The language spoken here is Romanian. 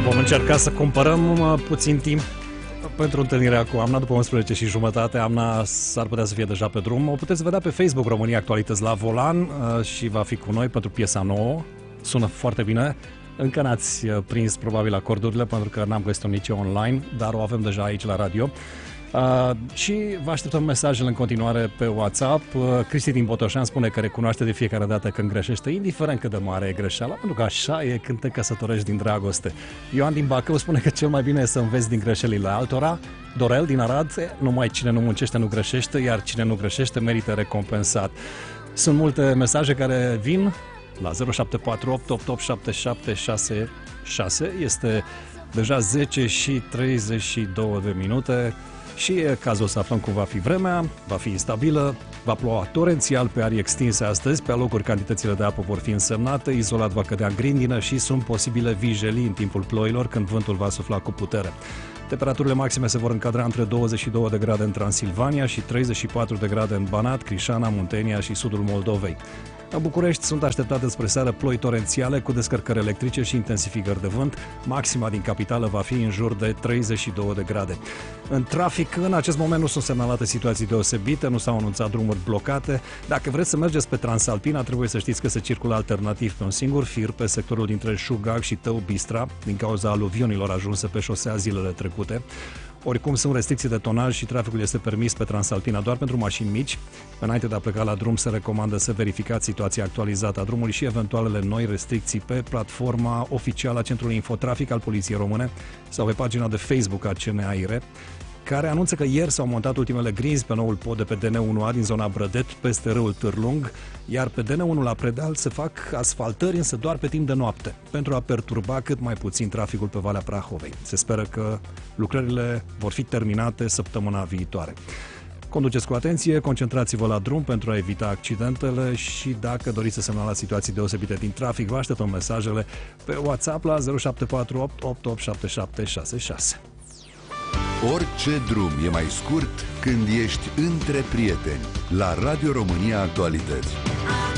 Vom încerca să cumpărăm puțin timp pentru întâlnirea cu Amna după 11:30. Amna s-ar putea să fie deja pe drum. O puteți vedea pe Facebook România Actualități la volan și va fi cu noi pentru piesa nouă. Sună foarte bine. Încă n-ați prins probabil acordurile pentru că n-am găsit-o nici eu online, dar o avem deja aici la radio. Și vă așteptăm mesajele în continuare pe WhatsApp. Cristi din Botoșan spune că recunoaște de fiecare dată când greșește, indiferent cât de mare e greșeala, pentru că așa e când te căsătorești din dragoste. Ioan din Bacău spune că cel mai bine e să înveți din greșelile altora. Dorel din Arad, numai cine nu muncește nu greșește, iar cine nu greșește merită recompensat. Sunt multe mesaje care vin la 0748 887766. Este deja 10:32 și e cazul să aflăm cum va fi vremea. Va fi instabilă, va ploua torențial pe arii extinse astăzi, pe alocuri cantitățile de apă vor fi însemnate, izolat va cădea grindină și sunt posibile vijelii în timpul ploilor când vântul va sufla cu putere. Temperaturile maxime se vor încadra între 22 de grade în Transilvania și 34 de grade în Banat, Crișana, Muntenia și sudul Moldovei. La București sunt așteptate spre seară ploi torențiale cu descărcări electrice și intensificări de vânt. Maxima din capitală va fi în jur de 32 de grade. În trafic, în acest moment nu sunt semnalate situații deosebite, nu s-au anunțat drumuri blocate. Dacă vreți să mergeți pe Transalpina, trebuie să știți că se circulă alternativ pe un singur fir pe sectorul dintre Șugag și Tău-Bistra, din cauza aluviunilor ajunse pe șosea zilele trecute. Oricum sunt restricții de tonaj și traficul este permis pe Transalpina doar pentru mașini mici. Înainte de a pleca la drum se recomandă să verificați situația actualizată a drumului și eventualele noi restricții pe platforma oficială a Centrului Infotrafic al Poliției Române sau pe pagina de Facebook a CNAIR, care anunță că ieri s-au montat ultimele grinzi pe noul pod de pe DN1A din zona Brădet, peste râul Târlung, iar pe DN1 la Predeal se fac asfaltări, însă doar pe timp de noapte, pentru a perturba cât mai puțin traficul pe Valea Prahovei. Se speră că lucrările vor fi terminate săptămâna viitoare. Conduceți cu atenție, concentrați-vă la drum pentru a evita accidentele și dacă doriți să semnalați situații deosebite din trafic, vă așteptăm mesajele pe WhatsApp la 0748 887766. Orice drum e mai scurt când ești între prieteni. La Radio România Actualități.